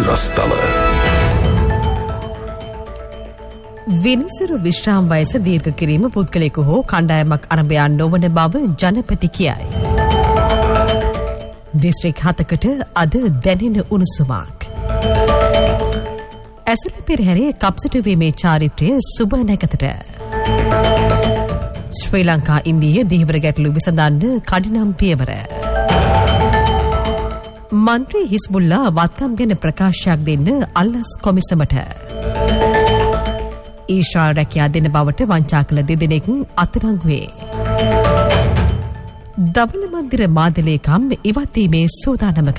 සිරස්තල. විනිසුරු විශ්‍රාම වයස දීර්ඝ කිරීම පුද්ගලයෙකු හෝ කණ්ඩායමක් අරඹයා නොවන බව ජනපති කියයි. දිස්ත්‍රික් 7කට අද දැනෙන උණුසුමක්. ඇසළ පෙරහැරේ කප්සිටුවීමේ චාරිත්‍රය සුබ නැකතට. ශ්‍රී ලංකා ඉන්දීය දීවර ගැටලු විසඳන්න කඩිනම් පියවර. මන්ත්‍රී හිස්බුල්ලා වත්කම් ගැන ප්‍රකාශයක් දෙන්න අල්ලස් කොමිසමට. ඊශ්‍රායල් රැකියා දෙන බවට වංචා කළ දෙදෙනෙක් අත්අඩංගුවේ. දවල මන්දිර මාධ්‍යලේකම් ඉවත්වීමේ සූදානමක.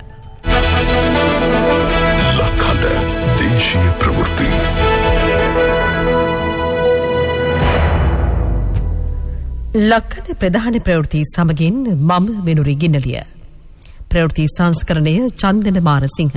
ලක්හඬ දේශීය ප්‍රවෘත්ති. ලක්හඬ ප්‍රධාන ප්‍රවෘත්ති සමගින් මම වෙනුරි ගින්නලිය. ප්‍රවෘත්ති සංස්කරණය චන්දන මාරසිංහ.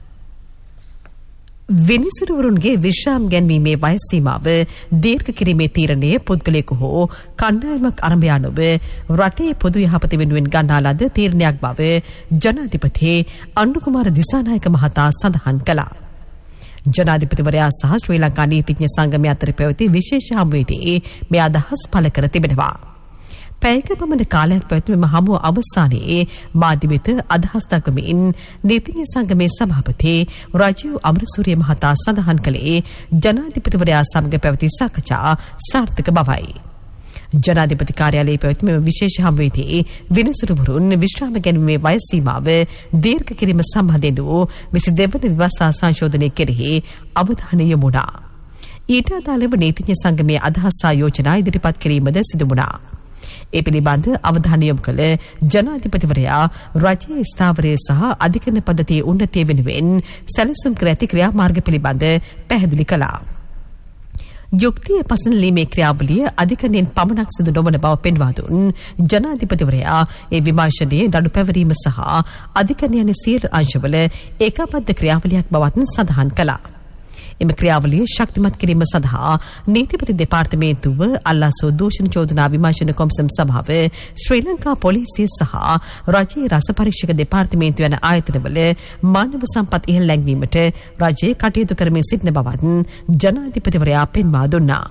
විනිසුරුවරුන්ගේ විශ්‍රාම ගැන්වීමේ වයස් සීමාව දීර්ඝ කිරීමේ තීරණය පුද්ගලයෙකු හෝ කණ්ඩායමක් අරඹයා නොව රටේ පොදු යහපත වෙනුවෙන් ගන්නා ලද තීරණයක් බව ජනාධිපති අනුකුමාර දිසානායක මහතා සඳහන් කළා. ජනාධිපතිවරයා සහ ශ්‍රී ලංකා නීතිඥ සංගමය අතර පැවති විශේෂ හමුවේදී මේ අදහස් පළ කර තිබෙනවා. පැයක පමණ කාලයක් පැවති මෙම හමුව අවසානයේ මාධ්‍ය වෙත අදහස් දක්වමින් නීතිඥ සංගමේ සභාපති රජීව් අමරසූරිය මහතා සඳහන් කළේ ජනාධිපතිවරයා සමග පැවති සාකච්ඡා සාර්ථක බවයි. ජනාධිපති කාර්යාලයේ පැවති මෙම විශේෂ හමුවේදී විනිසුරුවරුන් විශ්‍රාම ගැනීමේ වයස් සීමාව දීර්ඝ කිරීම සම්බන්ධයෙන් වූ 22 වන විවසා සංශෝධනය කෙරෙහි අවධානය යොමු වුණා. ඊට අදාළව නීතිඥ සංගමේ අදහස් සහ යෝජනා ඉදිරිපත් කිරීමද සිදු වුණා. ඒ පිළිබඳ අවධානය යොමු කළ ජනාධිපතිවරයා රජයේ ස්ථාවරය සහ අධිකරණ පද්ධතියේ උන්නතිය වෙනුවෙන් සැලසුම් කර ඇති ක්‍රියාමාර්ග පිළිබඳ පැහැදිලි කළා. යුක්තිය පසුතැවීමේ ක්‍රියාවලිය අධිකරණයෙන් පමණක් සිදු නොවන බව පෙන්වා දුන් ජනාධිපතිවරයා ඒ විමර්ශනයේ නඩු පැවරීම සහ අධිකරණ යන සියලු අංශවල ඒකාබද්ධ ක්‍රියාවලියක් බවත් සඳහන් කළා. එම ක්‍රියාවලිය ශක්තිමත් කිරීම සඳහා නීතිපති දෙපාර්තමේන්තුව අල්ලාසෝ දූෂණ චෝදනා විමර්ශන කොමිසම් සභාව ශ්‍රී ලංකා පොලිසිය සහ රජයේ රස පරීක්ෂක දෙපාර්තමේන්තුව යන ආයතනවල මානව සම්පත් ඉහළ නැංවීමට රජය කටයුතු කරමින් සිටින බවත් ජනාධිපතිවරයා පෙන්වා දුන්නා.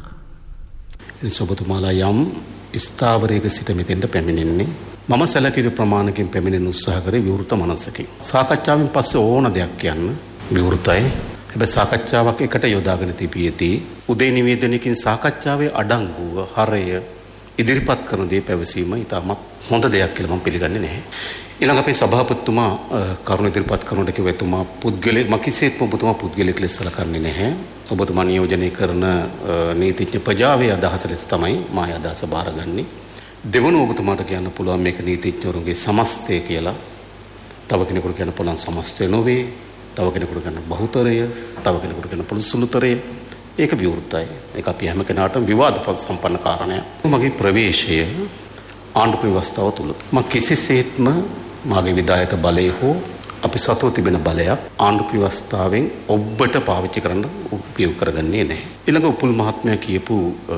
ඔබතුමාලා යම් ස්ථාවරයක සිට මෙතෙන්ට පැමිණෙන්නේ මම සැලකිලි ප්‍රමාණකින් පැමිණෙන උත්සාහ කරේ විවෘත මනසකින්. සාකච්ඡාවෙන් පස්සේ ඕන දෙයක් කියන්න විවෘතයි. හැබැයි සාකච්ඡාවක් එකට යොදාගෙන තිබියදී උදේ නිවේදනයකින් සාකච්ඡාවේ අඩංගුව හරය ඉදිරිපත් කරන දේ පැවසීම ඉතාමත් හොඳ දෙයක් කියලා මම පිළිගන්නේ නැහැ. ඊළඟ අපේ සභාපතිතුමා කරුණ ඉදිරිපත් කරනකොට කිව්වා එතුමා පුද්ගලෙක් මකිසේත්ම ඔබතුමා පුද්ගලෙක් ලෙස සලකන්නේ නැහැ. ඔබතුමා නියෝජනය කරන නීතිඥ ප්‍රජාවේ අදහස ලෙස තමයි මා අදහස බාරගන්නේ. දෙවනුව ඔබතුමාට කියන්න පුළුවන් මේක නීතිඥවරුන්ගේ සමස්තය කියලා. තව කෙනෙකුට කියන්න පුළුවන් සමස්තය නොවේ. තව කෙනෙකුට ගන්න බහුතරය, තව කෙනෙකුට ගන්න පුළුසුළුතරය. ඒක විවෘතයි. ඒක අපි හැම කෙනාටම විවාදපත් සම්පන්න කාරණයක්. මගේ ප්‍රවේශය ආණ්ඩුක්‍රම ව්‍යවස්ථාව තුළ මම කිසිසේත්ම මාගේ විධායක බලය හෝ අපි සතුව තිබෙන බලයක් ආණ්ඩුක්‍රම ව්‍යවස්ථාවෙන් ඔබට පාවිච්චි කරන්න උපයෝග කරගන්නේ නැහැ. ඊළඟ උපුල් මහත්මයා කියපු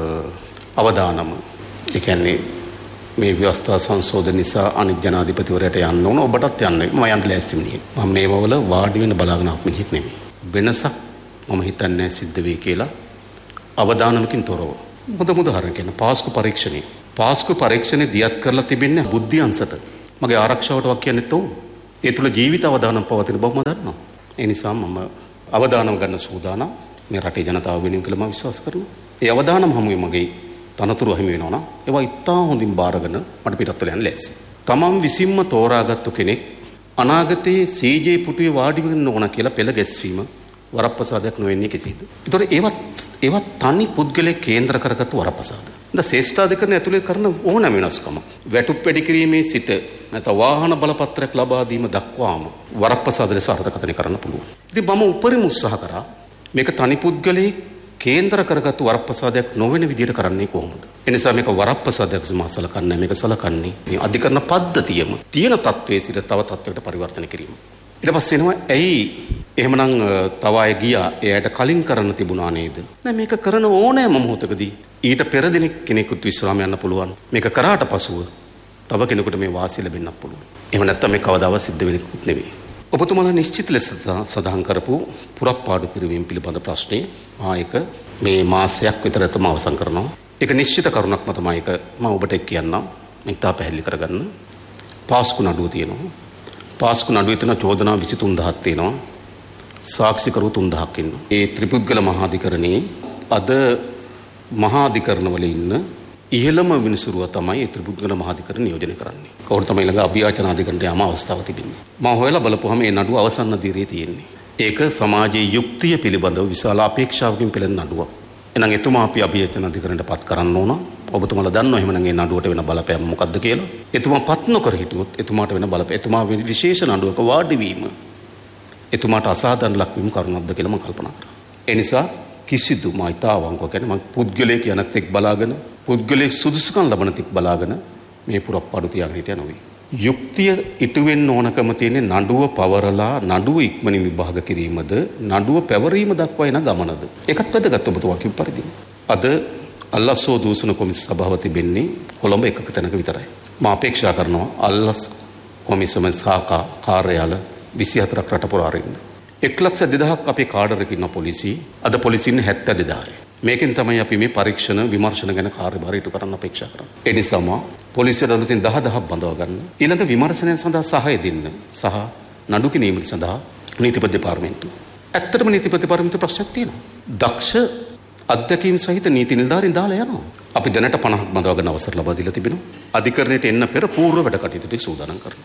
අවදානම. ඒ කියන්නේ මේ ව්‍යවස්ථා සංශෝධන නිසා අනිත් ජනාධිපතිවරයාට යන්න ඕන ඔබටත් යන්න. මම යන්න ලෑස්ති මිනිහෙක්. මම මේවවල වාඩි වෙන බලාගෙන ආපු මිනිහෙක් නෙමෙයි. වෙනසක් මම හිතන්නේ සිද්ධ වෙයි කියලා අවදානමකින් තොරව. මොකද උදාහරණ කියන පාස්කු පරීක්ෂණේ. පාස්කු පරීක්ෂණේ දියත් කරලා තිබෙන්නේ බුද්ධි අංශට. මගේ ආරක්ෂාවට වක් කියන්නේ තෝ. ඒ තුල ජීවිත අවදානම් පවතින බව මම දන්නවා. ඒ නිසා මම අවදානම් ගන්න සූදානම්. මේ රටේ ජනතාව වෙනුවෙන් කියලා මම විශ්වාස කරනවා. ඒ අවදානම් හැමුවේ මගේ තනතුරු හිමි වෙනවා නම් ඒවා ඉතා හොඳින් බාරගෙන මට පිටත් වෙලා යන්න ලෑස්ති. තමන් විසින්ම තෝරාගත්තු කෙනෙක් අනාගතයේ සීජේ පුටුවේ වාඩි වෙන්න ඕන කියලා පෙළ ගැස්වීම වරප්‍රසාදයක් නොවෙන්නේ කෙසේද? ඒතකොට ඒවත් තනි පුද්ගලයේ කේන්ද්‍ර කරගත්තු වරප්‍රසාද. දැන් ශ්‍රේෂ්ඨාධිකරණ ඇතුලේ කරන ඕන වෙනස්කම වැටුප් වැඩි කිරීමේ සිට නැත්නම් වාහන බලපත්‍රයක් ලබා දීම දක්වාම වරප්‍රසාද ලෙස අර්ථකථනය කරන්න පුළුවන්. ඉතින් මම උපරිම උත්සාහ කරා මේක තනි පුද්ගලයේ කේන්ද්‍ර කරගත්තු වරප්‍රසාදයක් නොවන විදිහට කරන්නේ කොහොමද? ඒ නිසා මේක වරප්‍රසාදයක් සලකන්නේ මේක සලකන්නේ මේ අධිකරණ පද්ධතියම තියෙන තත්වයේ සිට තව තත්වයකට පරිවර්තන කිරීම. ඊට පස්සේ එනවා ඇයි එහෙමනම් තව අය ගියා එයාට කලින් කරන්න තිබුණා නේද? නෑ මේක කරන ඕනෑම මොහොතකදී ඊට පෙර දින කෙනෙකුත් විශ්‍රාම යන්න පුළුවන්. මේක කරාට පසුව තව කෙනෙකුට මේ වාසිය ලැබෙන්නත් පුළුවන්. එහෙම නැත්නම් මේ කවදාවත් සිද්ධ වෙන්නේ නෙවෙයි. ඔබතුමාලා නිශ්චිත ලෙස සඳහන් කරපු පුරප්පාඩු පිරිවීම පිළිබඳ ප්‍රශ්නේ ඒක මේ මාසයක් විතර තම අවසන් කරනවා. ඒක නිශ්චිත කරුණක් මත තමයි ඒක මම ඔබට කියන්නම්. මේක තා පැහැදිලි කරගන්න. පාස්කු නඩුව තියෙනවා. පාස්කු නඩුවේ තියෙන චෝදනා 23000ක් තියෙනවා. සාක්ෂිකරු 3000ක් ඉන්නවා. ඒ ත්‍රිපුද්ගල මහාධිකරණයේ අද මහාධිකරණවල ඉන්න ඉහළම විනිසුරුව තමයි ඒ ත්‍රිපුද්ගල මහාධිකරණ නියෝජනය කරන්නේ. කවුරු තමයි ළඟ අභියාචනාධිකරණයට යම අවස්ථාවක් තිබෙන්නේ. මම හොයලා බලපුවම මේ නඩුව අවසන් දිරියේ තියෙන්නේ. ඒක සමාජයේ යුක්තිය පිළිබඳව විශාල අපේක්ෂාවකින් පෙළෙන නඩුවක්. එහෙනම් එතුමා අපි අභියාචනාධිකරණයට පත් කරන්න ඕන. ඔබතුමාලා දන්නවා එහෙමනම් ඒ නඩුවට වෙන බලපෑම මොකක්ද කියලා. එතුමා පත් නොකර හිටියොත් එතුමාට වෙන බලපෑම එතුමා විශේෂ නඩුවක වාඩි වීම එතුමාට අසාධාරණ ලක්වීම කරුණක්ද කියලා මම කල්පනා කරා. ඒ නිසා කිසිදු මයිතාවංකව කියන්නේ මම පුද්ගලයෙක් යනත් එක් බලාගෙන පුද්ගලයෙක් සුදුසුකම් ලබන තෙක් බලාගෙන මේ පුරප්පාඩු තියාගෙන හිටියා නොවේ. යුක්තිය ඉටු වෙන්න ඕනකම තියෙන්නේ නඩුව පවරලා නඩුව ඉක්මනින් විභාග කිරීමද නඩුව පැවරීම දක්වා එන ගමනද. ඒකත් වැදගත් ඔබතුමා කිව්ව පරිදි. අද අල්ලස්සෝ දූෂණ කොමිසම සභාව තිබෙන්නේ කොළඹ එකක තැනක විතරයි. මම අපේක්ෂා කරනවා අල්ලස් කොමිසම සාකා කාර්යාල 24ක් රට පුරා අරින්න. 1,02,000ක් අපේ කාඩර් එකේ ඉන්න පොලිසිය අද පොලිසිය ඉන්නේ 72,000යි. මේකෙන් තමයි අපි මේ පරීක්ෂණ විමර්ශන ගැන කාර්යභාරය ඉටු කරන්න අපේක්ෂා කරන්නේ. ඒ නිසාම පොලිසියට අලුතින් 10,000ක් බඳවා ගන්න. ඊළඟ විමර්ශනය සඳහා සහාය දෙන්න සහ නඩු කිරීම සඳහා නීතිපති දෙපාර්තමේන්තුව. ඇත්තටම නීතිපති දෙපාර්තමේන්තුව ප්‍රශ්නයක් තියෙනවා. දක්ෂ අධ්‍යක්ෂින් සහිත නීති නිලධාරීන් දාලා යනවා. අපි දැනට 50ක් බඳවා ගන්න අවසර ලබා දීලා තිබෙනවා. අධිකරණයට එන්න පෙර පූර්ව වැඩ කටයුතු ටික සූදානම් කරනවා.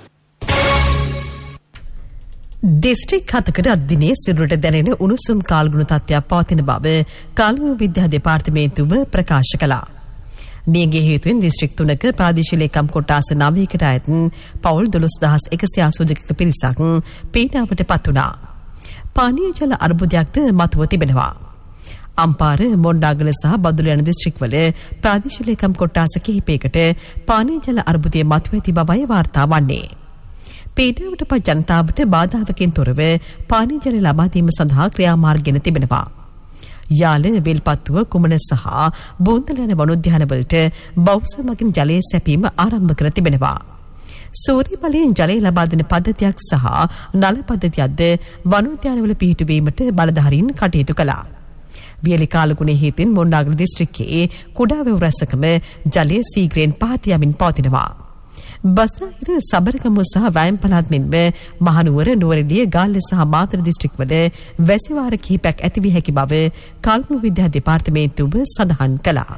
දිස්ත්‍රික් 7කට අද්දිනේ සිරුරට දැනෙන උණුසුම් කාල්ගුණ තත්ත්වයක් පවතින බව කාල්ගුණ විද්‍යා දෙපාර්තමේන්තුව ප්‍රකාශ කළා. මේගේ හේතුවෙන් දිස්ත්‍රික් 3ක ප්‍රාදේශීය ලේකම් කොට්ටාස 9කට අයත් පවුල් 12182ක පිරිසක් පීඩාවට පත් වුණා. පානීය ජල අර්බුදයක්ද මතුව තිබෙනවා. අම්පාර මොණ්ඩාගල සහ බදුල්ල යන දිස්ත්‍රික්වල ප්‍රාදේශීය ලේකම් කොට්ටාස කිහිපයකට පානීය ජල අර්බුදය මතුව ඇති බවයි වාර්තා වන්නේ. පීඩාවට පත් ජනතාවට බාධාවකින් තොරව පානීය ජල ලබා දීම සඳහා ක්‍රියාමාර්ග තිබෙනවා. යාල වෙල්පත්තුව කුමන සහ බෝන්දල යන වනෝද්‍යානවලට බෞස මගින් ජලය සැපීම ආරම්භ කර තිබෙනවා. සූර්ය බලයෙන් ජලය ලබා දෙන පද්ධතියක් සහ නල පද්ධතියක්ද වනෝද්‍යානවල පිහිටුවීමට බලධාරීන් කටයුතු කළා. වියලි කාලගුණයේ හේතුවෙන් මොණ්ඩාගල දිස්ත්‍රික්කයේ කුඩා වැව් රැසකම ජලය සීඝ්‍රයෙන් පහත යමින් පවතිනවා. බස්නාහිර සබරගමුව සහ වයම් පළාත් මෙන්ම මහනුවර නුවරඑළිය ගාල්ල සහ මාතර දිස්ත්‍රික්වල වැසිවාර කිහිපයක් ඇතිවිය හැකි බව කාල්ගුණ විද්‍යා දෙපාර්තමේන්තුව සඳහන් කළා.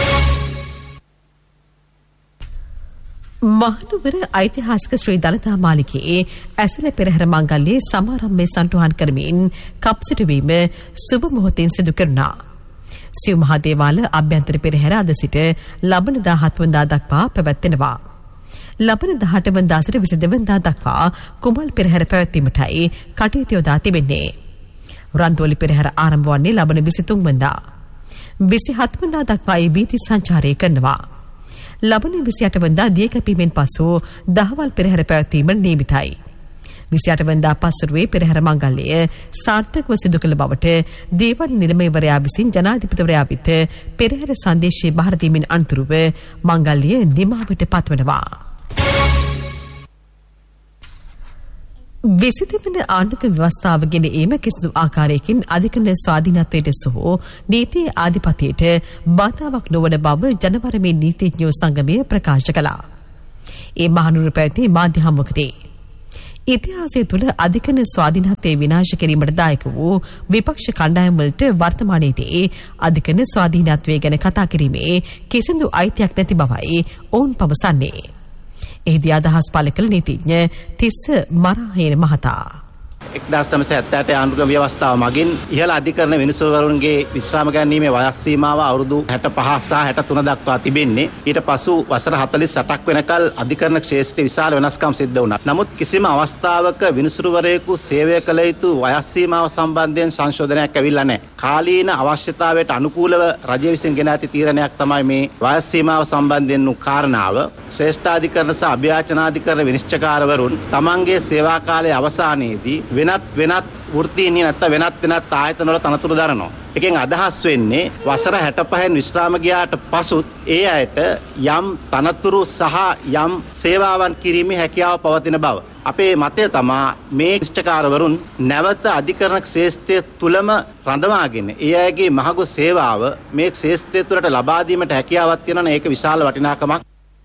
මහනුවර ඓතිහාසික ශ්‍රී දළදා මාලිගයේ ඇසළ පෙරහැර මංගල්‍යයේ සමාරම්භය සටහන් කරමින් කප්සිටුවීම සුබ මොහොතින් සිදු කෙරුණා. සිව් මහා දේවාල අභ්‍යන්තර පෙරහැර අද සිට ලබන 17 වනදා දක්වා පැවැත්වෙනවා. ලබන 18 වනදා සිට 22 වනදා දක්වා කුමල් පෙරහැර පැවැත්වීමටයි කටයුතු යොදා තිබෙන්නේ. රන්දෝලි පෙරහැර ආරම්භ වන්නේ ලබන 23 වනදා. 27 වනදා දක්වා ඒ වීථි සංචාරය කරනවා. ලබන 28 වනදා දිය කැපීමෙන් පසු දහවල් පෙරහැර පැවැත්වීම නියමිතයි. 28 වනදා පස්වරුවේ පෙරහැර මංගල්‍යය සාර්ථකව සිදු කළ බවට දේවන් නිලමේවරයා විසින් ජනාධිපතිවරයා වෙත පෙරහැර සංදේශය බහර දීමෙන් අනතුරුව මංගල්‍යය නිමාවට පත්වනවා. විසිතිවන ආණ්ඩුක ව්‍යවස්ථාව ගෙන ඒම කිසිදු ආකාරයකින් අධිකරණ ස්වාධීනත්වයට සහ නීතියේ ආධිපතියට බාධාවක් නොවන බව ජනවරමේ නීතිඥයෝ සංගමය ප්‍රකාශ කළා. ඒ මහනුවර පැවති මාධ්‍ය හමුවකදී ඉතිහාසය තුළ අධිකරණ ස්වාධීනත්වය විනාශ කිරීමට දායක වූ විපක්ෂ කණ්ඩායම් වලට වර්තමානයේදී අධිකරණ ස්වාධීනත්වය ගැන කතා කිරීමේ කිසිදු අයිතියක් නැති බවයි ඔවුන් පවසන්නේ. එහිදී අදහස් පළ කළ නීතිඥ තිස්ස මරාහේන මහතා 1978 ආණ්ඩුක ව්‍යවස්ථාව මගින් ඉහළ අධිකරණ විනිසුරුවරුන්ගේ විශ්‍රාම ගැනීමේ වයස් සීමාව අවුරුදු 65 සහ 63 දක්වා තිබෙන්නේ. ඊට පසු වසර 48ක් වෙනකල් අධිකරණ ක්ෂේත්‍රයේ විශාල වෙනස්කම් සිද්ධ වුණා. නමුත් කිසිම අවස්ථාවක විනිසුරුවරයෙකු සේවය කළ යුතු වයස් සීමාව සම්බන්ධයෙන් සංශෝධනයක් ඇවිල්ලා නැහැ. කාලීන අවශ්‍යතාවයට අනුකූලව රජය විසින් ගෙන ඇති තීරණයක් තමයි මේ වයස් සීමාව සම්බන්ධයෙන් වූ කාරණාව. ශ්‍රේෂ්ඨාධිකරණ සහ අභියාචනාධිකරණ විනිශ්චයකාරවරුන් තමන්ගේ සේවා කාලයේ අවසානයේදී වෙනත් වෘත්තීන් නැත්නම් වෙනත් ආයතනවල තනතුරු දරනවා. එකෙන් අදහස් වෙන්නේ වසර 65න් විශ්‍රාම ගියාට පසුත් ඒ අයට යම් තනතුරු සහ යම් සේවාවන් කිරීමේ හැකියාව පවතින බව. අපේ මතය තමා මේ ශිෂ්ටකාරවරුන් නැවත අධිකරණ ක්ෂේත්‍රය තුලම රඳවාගෙන ඒ අයගේ මහඟු සේවාව මේ ක්ෂේත්‍රය තුළට ලබා දීමට හැකියාවක් තියෙනවා. ඒක විශාල වටිනාකමක්.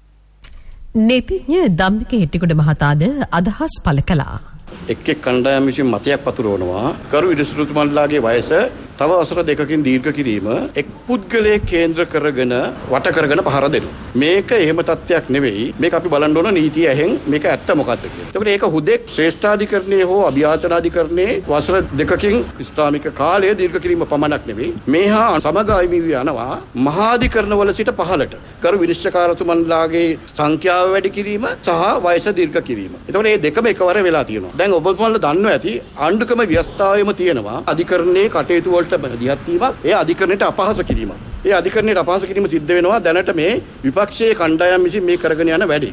නීතිඥ ධම්මික හෙට්ටිගොඩ මහතාද අදහස් පළ කළා. එක් කණ්ඩායම් විසින් මතයක් පතුරවනවා කරු විදුලිතුමන්ලාගේ වයස තව වසර දෙකකින් දීර්ඝ කිරීම එක් පුද්ගලයෙක් කේන්ද්‍ර කරගෙන වට කරගෙන පහර දෙනවා. මේක එහෙම තත්ත්වයක් නෙවෙයි. මේක අපි බලන්න ඕන නීතිය ඇහෙන් මේක ඇත්ත මොකක්ද කියලා. ඒකට ඒක හුදෙක් ශ්‍රේෂ්ඨාධිකරණයේ හෝ අභියාචනාධිකරණයේ වසර දෙකකින් ඉස්ලාමික කාලය දීර්ඝ කිරීම පමණක් නෙවෙයි. මේහා සමගාමීව යනවා මහාධිකරණවල සිට පහළට කරු විනිශ්චයකාරතුමන්ලාගේ සංඛ්‍යාව වැඩි කිරීම සහ වයස දීර්ඝ කිරීම. ඒකට මේ දෙකම එකවර වෙලා තියෙනවා. දැන් ඔබතුමන්ලා දන්නවා ඇති ආණ්ඩුක්‍රම ව්‍යවස්ථාවෙම තියෙනවා අධිකරණයේ කටයුතු වලට දිහත් වීමක්. ඒ අධිකරණයට අපහාස කිරීමක්. ඒ අධිකරණයට අපහාස කිරීම සිද්ධ වෙනවා දැනට මේ විපක්ෂයේ කණ්ඩායම් විසින් මේ කරගෙන යන වැඩේ.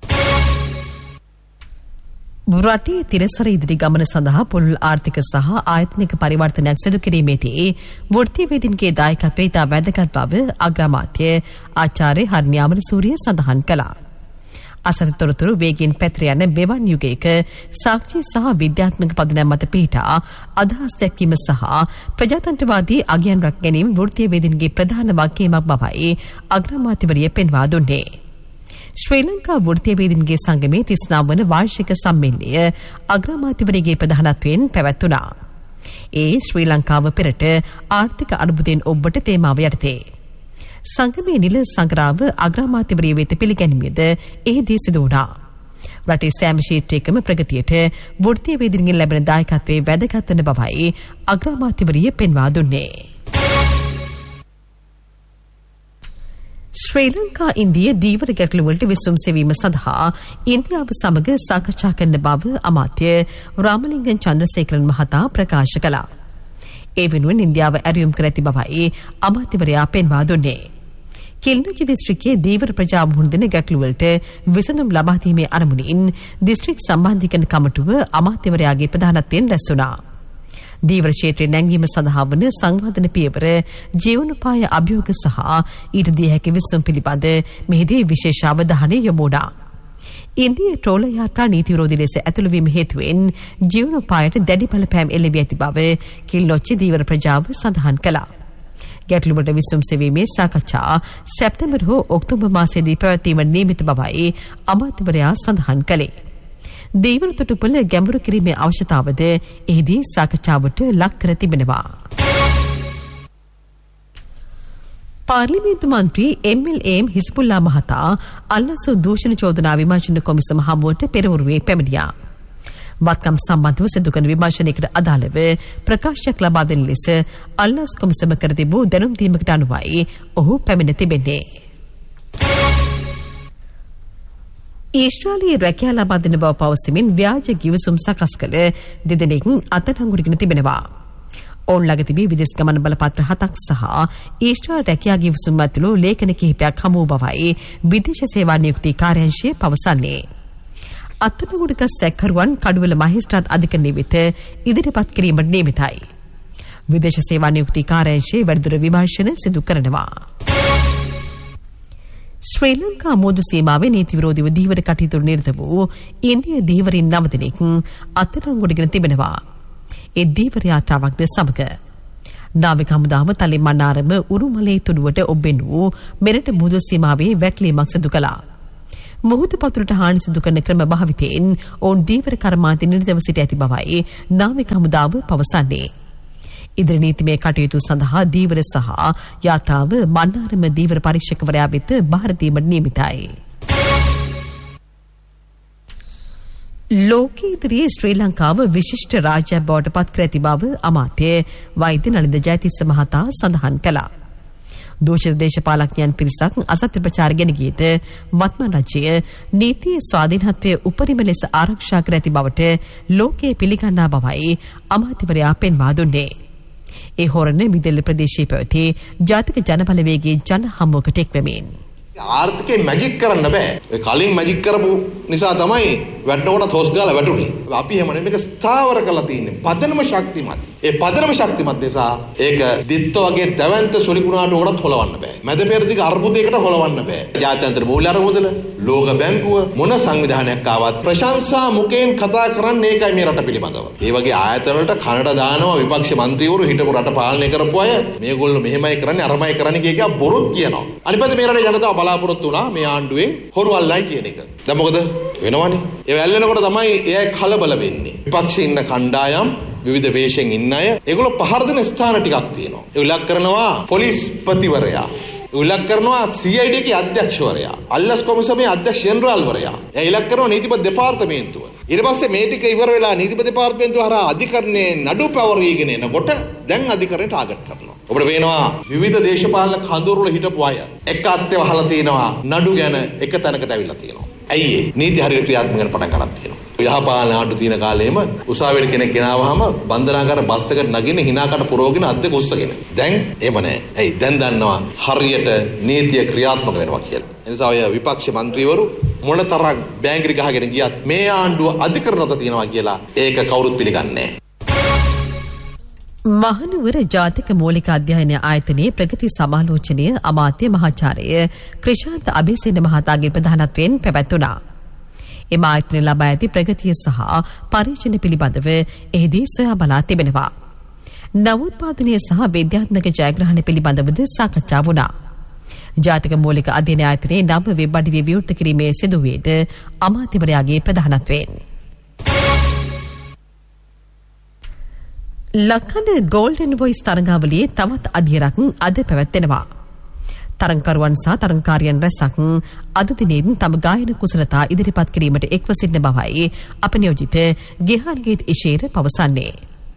රටේ තිරසර ඉදිරි ගමන සඳහා පුළුල් ආර්ථික සහ ආයතනික පරිවර්තනයක් සිදු කිරීමේදී වෘත්තීයවේදීන්ගේ දායකත්වය ඉතා වැදගත් බව අග්‍රාමාත්‍ය ආචාර්ය හර්නියාමන සූරිය සඳහන් කළා. අසතොරතුරු වේගින් පැතිර යන මෙවන් යුගයක සාක්ෂි සහ විද්‍යාත්මක පදනම් මත පිහිටා අදහස් දැක්වීම සහ ප්‍රජාතන්ත්‍රවාදී අගයන් රැක ගැනීම වෘත්තීයවේදීන්ගේ ප්‍රධාන වගකීමක් බවයි අග්‍රාමාත්‍යවරිය පෙන්වා දුන්නේ. ශ්‍රී ලංකා වෘත්තීයවේදීන්ගේ සංගමේ 39 වන වාර්ෂික සම්මේලනය අග්‍රාමාත්‍යවරියගේ ප්‍රධානත්වයෙන් පැවැත්වුණා. ඒ ශ්‍රී ලංකාව පෙරට ආර්ථික අර්බුදයෙන් ඔබට තේමාව යටතේ. සංගමේ නිල සංග්‍රාව අග්‍රාමාත්‍යවරිය වෙත පිළිගැනීමද එහිදී සිදු වුණා. රටේ සෑම ක්ෂේත්‍රයකම ප්‍රගතියට වෘත්තීයවේදීන්ගෙන් ලැබෙන දායකත්වයේ වැදගත් වන බවයි අග්‍රාමාත්‍යවරිය පෙන්වා දුන්නේ. ශ්‍රී ලංකා ඉන්දිය දීවර ගැටළු වලට විසඳුම් සෙවීම සඳහා ඉන්දියාව සමග සාකච්ඡා කරන බව අමාත්‍ය රාමලිංගන් චන්ද්‍රසේකරන් මහතා ප්‍රකාශ කළා. ඒ වෙනුවෙන් ඉන්දියාව ඇරයුම් කර ඇති බවයි අමාත්‍යවරයා පෙන්වා දුන්නේ. කිල්නොජි දිස්ත්‍රික්කයේ දීවර ප්‍රජා මුහුණ දෙන ගැටළු වලට විසඳුම් ලබා දීමේ අරමුණින් දිස්ත්‍රික් සම්බන්ධීකරණ කමිටුව අමාත්‍යවරයාගේ ප්‍රධානත්වයෙන් රැස් වුණා. දීවර ක්ෂේත්‍රයේ නැංවීම සඳහා වන සංවාදන පියවර ජීවනෝපාය අභියෝග සහ ඊට දිය හැකි විසඳුම් පිළිබඳ මෙහිදී විශේෂ අවධානය යොමු වුණා. ඉන්දිය ට්‍රෝල යාත්‍රා නීති විරෝධී ලෙස ඇතුළුවීම හේතුවෙන් ජීවනෝපායට දැඩි බලපෑම් එල්ල වී ඇති බව කිල්නොච්චි දීවර ප්‍රජාව සඳහන් කළා. ගැටලුවට විසඳුම් සෙවීමේ සාකච්ඡා සැප්තැම්බර් හෝ ඔක්තෝබර් මාසයේදී පැවැත්වීම නියමිත බවයි අමාත්‍යවරයා සඳහන් කළේ. දීවර තොටුපළ ගැඹුරු කිරීමේ අවශ්‍යතාවද එහිදී සාකච්ඡාවට ලක් කර තිබෙනවා. පාර්ලිමේන්තු මන්ත්‍රී එම්.එල්.ඒම් හිස්බුල්ලා මහතා අල්ලසු දූෂණ චෝදනා විමර්ශන කොමිසම හමුවට පෙරවරුවේ පැමිණියා. වත්කම් සම්බන්ධව සිදු කරන විමර්ශනයකට අදාළව ප්‍රකාශයක් ලබා දෙන ලෙස අල්ලස් කොමිසම කර තිබූ දැනුම් දීමකට අනුවයි ඔහු පැමිණ තිබෙන්නේ. ඊශ්‍රායලයේ රැකියාව ලබා දෙන බව පවසමින් ව්‍යාජ ගිවිසුම් සකස් කළ දෙදෙනෙක් අත්අඩංගුවටගෙන තිබෙනවා. ඔවුන් ළඟ තිබී විදේශ ගමන බලපත්‍ර 7ක් සහ ඊශ්‍රායල් රැකියා ගිවිසුම් ඇතුළු ලේඛන කිහිපයක් හමු වූ බවයි විදේශ සේවා නියුක්ති කාර්යාංශය පවසන්නේ. අත්අඩංගුවට සැකකරුවන් කඩුවල මහේස්ත්‍රාත් අධිකරණයේ වෙත ඉදිරිපත් කිරීමට නියමිතයි. විදේශ සේවා නියුක්ති කාර්යාංශයේ වැඩිදුර විමර්ශන සිදු කරනවා. ශ්‍රී ලංකා මෝදු සීමාවේ නීති විරෝධීව දීවර කටයුතු නිරත වූ ඉන්දිය දීවරින් 9 දෙනෙක් අත්අඩංගුවටගෙන තිබෙනවා. ඒ දීවර යාත්‍රාවක්ද සමග නාවික හමුදාව තලින් මන්නාරම උරුමලේ තුඩුවට ඔබෙන් වූ මෙරට මෝදු සීමාවේ වැටලීමක් සිදු කළා. මුහුදු පතුරට හානි සිදු කරන ක්‍රම භාවිතයෙන් ඔවුන් දීවර කර්මාන්තයේ නිරතව සිට ඇති බවයි නාවික හමුදාව පවසන්නේ. ඉදිරි නීතිමය කටයුතු සඳහා දීවර සහ යාත්‍රාව මන්නාරම දීවර පරීක්ෂකවරයා වෙත බාර දීමට නියමිතයි. ලෝකයේ ඉදිරියේ ශ්‍රී ලංකාව විශිෂ්ට රාජ්‍යයක් බවට පත් කර ඇති බව අමාත්‍ය වෛද්‍ය නලින්ද ජයතිස්ස මහතා සඳහන් කළා. දෝෂිත දේශපාලඥයන් පිරිසක් අසත්‍ය ප්‍රචාර ගෙන ගියද වත්මන් රජය නීතියේ ස්වාධීනත්වය උපරිම ලෙස ආරක්ෂා කර ඇති බවට ලෝකයේ පිළිගන්නා බවයි අමාත්‍යවරයා පෙන්වා දුන්නේ. ඒ හොරණ මිදෙල්ල ප්‍රදේශයේ පැවති ජාතික ජනබලවේගයේ ජන හමුවකට එක්වමින් ආර්ථිකේ මැජික් කරන්න බෑ. ඒ කලින් මැජික් කරපු නිසා තමයි වැටෙනකොට තොස් ගාලා වැටුනේ. අපි එහෙම නෙමෙයි මේක ස්ථාවර කරලා තියෙන්නේ. පදනම ශක්තිමත්. ඒ පදනම ශක්තිමත් නිසා ඒක දිත්ත වගේ දැවැන්ත සොලිකුණාට උඩත් හොලවන්න බෑ. මැද පෙරදිග අර්බුදයකට හොලවන්න බෑ. ජාත්‍යන්තර මූල්‍ය අරමුදල, ලෝක බැංකුව මොන සංවිධානයක් ආවත් ප්‍රශංසා මුඛයෙන් කතා කරන්නේ ඒකයි මේ රට පිළිබඳව. ඒ වගේ ආයතන වලට කනට දානවා විපක්ෂ මන්ත්‍රීවරු හිටපු රට පාලනය කරපු අය මේගොල්ලෝ මෙහෙමයි කරන්නේ අරමයි කරන්නේ කිය බොරුත් කියනවා. අනිත් පැත්තේ මේ රටේ ජනතාව බලාපොරොත්තු වුණා මේ ආණ්ඩුවේ හොරු අල්ලයි කියන එක. දැන් මොකද වෙනවනේ. ඒ වැල්ලෙනකොට තමයි එයා කලබල වෙන්නේ. විපක්ෂේ ඉන්න කණ්ඩායම් විවිධ වේශයෙන් ඉන්න අය ඒගොල්ලෝ පහර දෙන ස්ථාන ටිකක් තියෙනවා. ඒ ඉලක්ක කරනවා පොලිස්පතිවරයා. ඉලක්ක කරනවා CID ගේ අධ්‍යක්ෂවරයා. අල්ලස් කොමිසමේ අධ්‍යක්ෂ ජෙනරාල්වරයා. ඒ ඉලක්ක කරනවා නීතිපති දෙපාර්තමේන්තුව. ඊට පස්සේ මේ ටික ඉවර වෙලා නීතිපති දෙපාර්තමේන්තුව හරහා අධිකරණයේ නඩු පැවරීගෙන එනකොට දැන් අධිකරණය ටාගට් කරනවා. ඔබට පේනවා විවිධ දේශපාලන කඳවුරු වල හිටපු අය එක අත්‍යව අහලා තිනවා නඩු ගැන එක තැනකට ඇවිල්ලා තියෙනවා. ඇයි ඒ නීති හරියට ක්‍රියාත්මක වෙන පටන් ගන්නත් තියෙනවා. යහපාලන ආණ්ඩු තියෙන කාලෙම උසාවියට කෙනෙක් ගෙනාවහම බන්ධනාගාර බස් එකට නගින්න හිනාකට පුරවගෙන අද්දෙක උස්සගෙන. දැන් එහෙම නැහැ. ඇයි දැන් දන්නවා හරියට නීතිය ක්‍රියාත්මක වෙනවා කියලා. ඒ නිසා ඔය විපක්ෂ මන්ත්‍රීවරු මොනතරම් බෑංගිරි ගහගෙන ගියත් මේ ආණ්ඩුව අධිකරණත තියෙනවා කියලා ඒක කවුරුත් පිළිගන්නේ නැහැ. මහනුවර ජාතික මූලික අධ්‍යයන ආයතනයේ ප්‍රගති සමාලෝචනය අමාත්‍ය මහාචාර්ය ක්‍රිෂාන්ත අබේසේන මහතාගේ ප්‍රධානත්වයෙන් පැවැත්වුණා. එම ආයතනය ලබා ඇති ප්‍රගතිය සහ පරීක්ෂණ පිළිබඳව එහිදී සොයා බලා තිබෙනවා. නවෝත්පාදනය සහ විද්‍යාත්මක ජයග්‍රහණ පිළිබඳවද සාකච්ඡා වුණා. ජාතික මූලික අධ්‍යයන ආයතනයේ නව වෙබ් අඩවිය විවෘත කිරීමේ සිදුවේද අමාත්‍යවරයාගේ ප්‍රධානත්වයෙන්. ලක්කඩ ගෝල්ඩන් වොයිස් තරඟාවලියේ තවත් අධ්‍යයනයක් අද පැවැත්වෙනවා. තරංකරුවන් සහ තරංකාරියන් රැසක් අද දිනෙන් තම ගායන කුසලතා ඉදිරිපත් කිරීමට එක්ව සිටින බවයි අප නියෝජිත ගෙහාන්ගීත් ඉෂේර පවසන්නේ.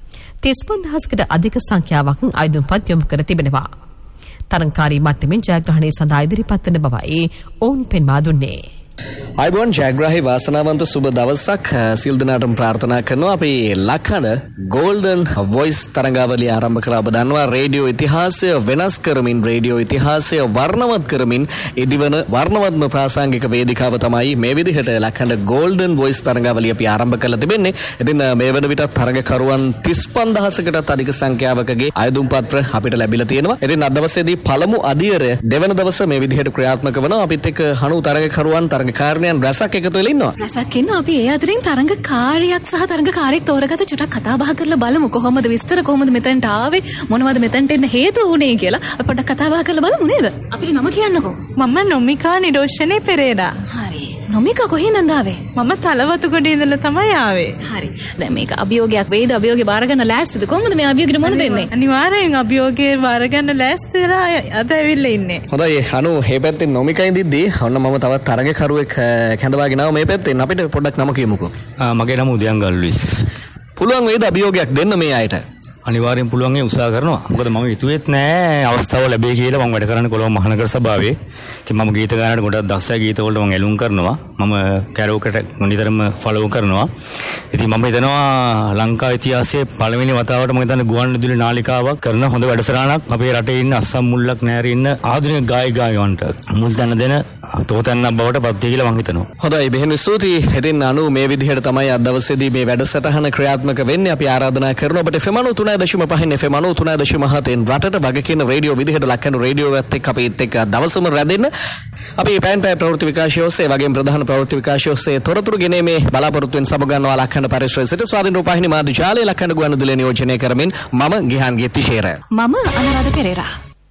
35,000කට අධික සංඛ්‍යාවක් ආයුධපත් යොමු කර තිබෙනවා. තරංකාරී මට්ටමින් ජයග්‍රහණය සඳහා ඉදිරිපත් වන බවයි ඔවුන් පෙන්වා දුන්නේ. අයිබෝන් ජයග්‍රහී වාසනාවන්ත සුබ දවසක් සියලු දෙනාටම ප්‍රාර්ථනා කරනවා. අපි ලක්හඬ ගෝල්ඩන් වොයිස් තරඟාවලිය ආරම්භ කළා. ඔබ දන්නවා රේඩියෝ ඉතිහාසය වෙනස් කරමින් රේඩියෝ ඉතිහාසය වර්ණවත් කරමින් ඉදිවන වර්ණවත්ම ප්‍රාසංගික වේදිකාව තමයි මේ විදිහට ලක්හඬ ගෝල්ඩන් වොයිස් තරඟාවලිය අපි ආරම්භ කරලා තිබෙන්නේ. ඉතින් මේ වන විට තරඟකරුවන් 35,000කටත් අධික සංඛ්‍යාවකගේ ආයුධ පත්‍ර අපිට ලැබිලා තියෙනවා. ඉතින් අද දවසේදී පළමු අදියර දෙවන දවස මේ විදිහට ක්‍රියාත්මක වෙනවා. අපිත් එක්ක 90 තරඟකරුවන් කාරණයන් රසක් එකතු වෙලා ඉන්නවා. රසක් ඉන්නවා. අපි ඒ අතරින් තරඟකාරියක් සහ තරඟකාරයෙක් තෝරගත චුට්ටක් කතා බහ කරලා බලමු. කොහොමද විස්තර කොහොමද මෙතනට ආවේ? මොනවද මෙතනට එන්න හේතු වුනේ කියලා. අපි පොඩ්ඩක් කතා බහ කරලා බලමු නේද? අපිට නම කියන්නකෝ. මම නොමිකා නිරෝෂණේ පෙරේරා. හරි. නොමිකා කොහෙන්ද ආවේ? මම තලවතුගොඩේ ඉඳලා තමයි ආවේ. හරි. දැන් මේක අභියෝගයක් වෙයිද? අභියෝගේ බාර ගන්න ලෑස්තිද? කොහොමද මේ අභියෝගෙට මොන දෙන්නේ? අනිවාර්යෙන් අභියෝගේ බාර ගන්න ලෑස්තිලා අද ඇවිල්ලා ඉන්නේ. හොඳයි. අනු මේ පැත්තේ නොමිකා ඉඳිද්දී ඔන්න මම තවත් තරඟකරුවෙක් කැඳවාගෙන ආව මේ පැත්තෙන්. අපිට පොඩ්ඩක් නම කියමුකෝ. මගේ නම උදයන්ගල් ලුයිස්. පුළුවන් වේද අභියෝගයක් දෙන්න මේ අයට? අනිවාර්යෙන් පුළුවන් ඒ උත්සාහ කරනවා. මොකද මම හිතුවෙත් නෑ අවස්ථාව ලැබෙයි කියලා. මම වැඩ කරන්නේ කොළඹ මහනගර සභාවේ. ඉතින් මම ගීත ගානට ගොඩක් දක්ෂයි. ගීත වලට මම ඇලුම් කරනවා. මම කැරෝකට නිතරම ෆලෝ කරනවා. ඉතින් මම හිතනවා ලංකා ඉතිහාසයේ පළවෙනි වතාවට මම හිතන්නේ ගුවන්විදුලි නාලිකාවක් කරන හොඳ වැඩසටහනක් අපේ රටේ ඉන්න අස්සම් මුල්ලක් නැරී ඉන්න ආධුනික ගායිකාවන්ට මුල් දැන දෙන තෝතැන්නක් බවට පත් වෙයි කියලා මම හිතනවා. හොඳයි බෙහෙම ස්තුතියි. ඉතින් අනු මේ විදිහට තමයි අද දවසේදී මේ වැඩසටහන ක්‍රියාත්මක වෙන්නේ. අපි ආරාධනා කරනවා ඔබට FM 3.5 FM 3.7 රටට වගේ කියන රේඩියෝ විදිහට ලක්කන රේඩියෝවත් එක්ක අපිත් එක්ක දවසම රැඳෙන්න. අපි පෑන් පෑ ප්‍රවෘත්ති විකාශය ඔස්සේ වගේම ප්‍රධාන ප්‍රවෘත්ති විකාශය ඔස්සේ තොරතුරු ගෙනීමේ බලාපොරොත්තුවෙන් සමගන්නවා ලක්කන පරිශ්‍රයේ සිට ස්වාධීන රූපවාහිනී මාධ්‍ය ජාලය ලක්කන ගුවන්විදුලිය නියෝජනය කරමින් මම ගිහාන්ගේ තිශේර. මම අනුරාධ පෙරේරා.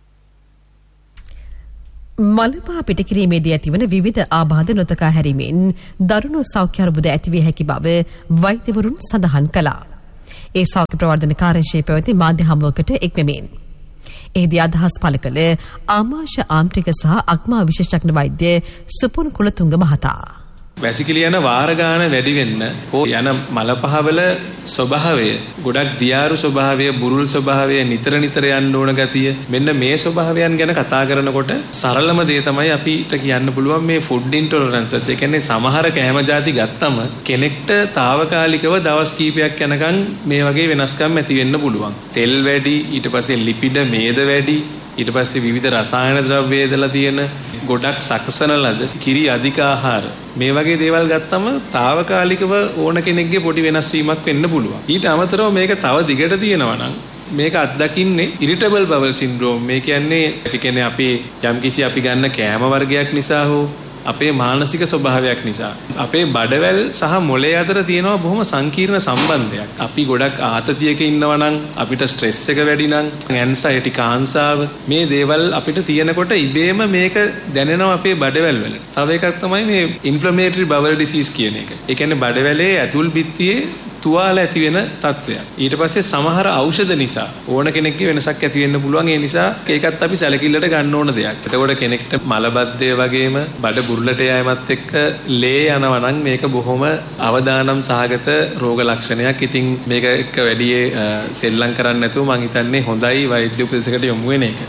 මලපා පිටකිරීමේදී ඇතිවන විවිධ ආබාධ නොතකා හැරීමෙන් දරුණු සෞඛ්‍ය අර්බුද ඇතිවිය හැකි බව වෛද්‍යවරුන් සඳහන් කළා. ඒ සෞඛ්‍ය ප්‍රවර්ධන කාර්යාංශයේ පැවති මාධ්‍ය හමුවකට එක්වෙමින් එහිදී අදහස් පළ කළ ආමාශය ආන්ත්‍රික සහ අග්මා විශේෂඥ වෛද්‍ය සුපුන් කුලතුංග මහතා. වැසිකිලි යන වාර ගාන වැඩි වෙන්න හෝ යන මලපහවල ස්වභාවය ගොඩක් දියාරු ස්වභාවය බුරුල් ස්වභාවය නිතර යන්න ඕන ගතිය මෙන්න මේ ස්වභාවයන් ගැන කතා කරනකොට සරලම දේ තමයි අපිට කියන්න පුළුවන් මේ ෆුඩ් ඉන්ටොලරන්සස්. ඒ කියන්නේ සමහර කෑම ಜಾති ගත්තම කෙනෙක්ට తాවකාලිකව දවස් කීපයක් යනකම් මේ වගේ වෙනස්කම් ඇති වෙන්න පුළුවන්. තෙල් වැඩි, ඊට පස්සේ ලිපිඩ මේද වැඩි, ඊට පස්සේ විවිධ රසායන ද්‍රව්‍ය දාලා තියෙන ගොඩක් සකසන ලද කිරි අධික ආහාර මේ වගේ දේවල් ගත්තම తాවකාලිකව ඕන කෙනෙක්ගේ පොඩි වෙනස් වීමක් වෙන්න පුළුවන්. ඊට අමතරව මේක තව දිගට තියෙනවා නම් මේක අත්දකින්නේ ඉරිටබල් බවල් සින්ඩ්‍රෝම්. මේ කියන්නේ අපි යම්කිසි අපි ගන්න කෑම වර්ගයක් නිසා හෝ අපේ මානසික ස්වභාවයක් නිසා අපේ බඩවැල් සහ මොළය අතර තියෙනවා බොහොම සංකීර්ණ සම්බන්ධයක්. අපි ගොඩක් ආතතියක ඉන්නවා නම් අපිට ස්ට්‍රෙස් එක වැඩි නම් ඇන්සයිටි කාංසාව මේ දේවල් අපිට තියෙනකොට ඉබේම මේක දැනෙනවා අපේ බඩවැල් වල. තව එකක් තමයි මේ ඉන්ෆ්ලමේටරි බවල් ඩිසීස් කියන එක. ඒ කියන්නේ බඩවැලේ ඇතුල් බිත්තියේ තුවාල ඇති වෙන තත්ත්වයක්. ඊට පස්සේ සමහර ඖෂධ නිසා ඕන කෙනෙක්ගේ වෙනසක් ඇති වෙන්න පුළුවන්. ඒ නිසා ඒකත් අපි සැලකිල්ලට ගන්න ඕන දෙයක්. එතකොට කෙනෙක්ට මලබද්ධය වගේම බඩ බුරුලට යෑමත් එක්ක ලේ යනවා නම් මේක බොහොම අවදානම් සහගත රෝග ලක්ෂණයක්. ඉතින් මේක එක්ක වැඩි සෙල්ලම් කරන්න නැතුව මං හිතන්නේ හොඳයි වෛද්‍ය උපදෙසකට යොමු වෙන එක.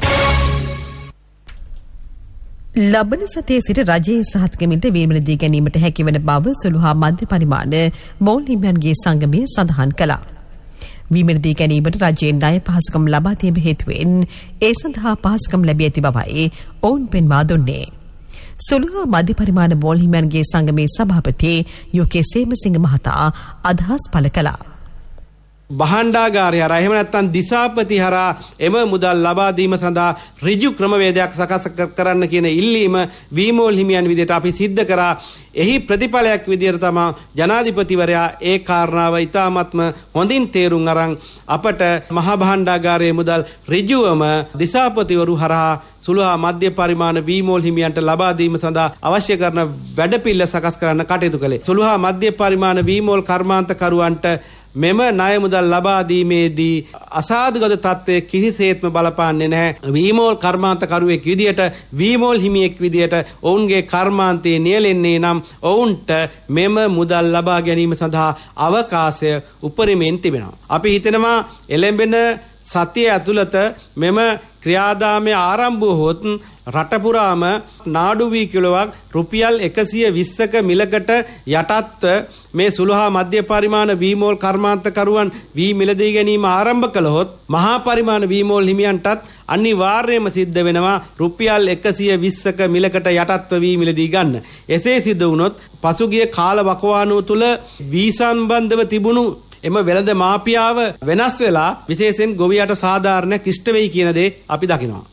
ලබන සතියේ සිට රජයේ සහතිකමින්ට වීමනදී ගැනීමට හැකිවන බව සුළු හා මධ්‍ය පරිමාණ මෝල් හිමියන්ගේ සංගමය සඳහන් කළා. වීමනදී ගැනීමට රජයෙන් ණය පහසුකම් ලබා දීම හේතුවෙන් ඒ සඳහා පහසුකම් ලැබී ඇති බවයි ඔවුන් පෙන්වා දුන්නේ. සුළු හා මධ්‍ය පරිමාණ මෝල් හිමියන්ගේ සංගමේ සභාපති යුකේ සේමසිංහ මහතා අදහස් පළ කළා. භාණ්ඩාගාරය හරහා එහෙම නැත්නම් දිසාපති හරහා එම මුදල් ලබා දීම සඳහා ඍජු ක්‍රමවේදයක් සකස් කරන්න කියන ඉල්ලීම වීමෝල් හිමියන් විදිහට අපි සිද්ධ කරා. එහි ප්‍රතිඵලයක් විදිහට තමයි ජනාධිපතිවරයා ඒ කාරණාව ඉතාමත්ම හොඳින් තේරුම් අරන් අපට මහා භාණ්ඩාගාරයේ මුදල් ඍජුවම දිසාපතිවරු හරහා සුළු හා මධ්‍ය පරිමාණ වීමෝල් හිමියන්ට ලබා දීම සඳහා අවශ්‍ය කරන වැඩපිළිවෙල සකස් කරන්න කටයුතු කළේ. සුළු හා මධ්‍ය පරිමාණ වීමෝල් කර්මාන්තකරුවන්ට මෙම ණය මුදල් ලබා දීමේදී අසාධුගත තත්ත්වයේ කිසිසේත්ම බලපාන්නේ නැහැ. වීමෝල් කර්මාන්තකරුවෙක් විදියට වීමෝල් හිමියෙක් විදියට ඔවුන්ගේ කර්මාන්තයේ නියැලෙන්නේ නම් ඔවුන්ට මෙම මුදල් ලබා ගැනීම සඳහා අවකාශය උපරිමයෙන් තිබෙනවා. අපි හිතනවා එළඹෙන සතිය ඇතුළත මෙම ක්‍රියාදාමය ආරම්භ වුවහොත් රට පුරාම නාඩු වී කිලෝවක් රුපියල් 120ක මිලකට යටත්ව මේ සුළු හා මධ්‍ය පරිමාණ වීමෝල් කර්මාන්තකරුවන් වී මිලදී ගැනීම ආරම්භ කළහොත් මහා පරිමාණ වීමෝල් හිමියන්ටත් අනිවාර්යයෙන්ම සිද්ධ වෙනවා රුපියල් 120ක මිලකට යටත්ව වී මිලදී ගන්න. එසේ සිද්ධ වුණොත් පසුගිය කාල වකවානුව තුළ වී සම්බන්ධව තිබුණු එම වෙළඳ මාපියාව වෙනස් වෙලා විශේෂයෙන් ගොවියට සාධාරණයක් ඉෂ්ට වෙයි කියන දේ අපි දකිනවා.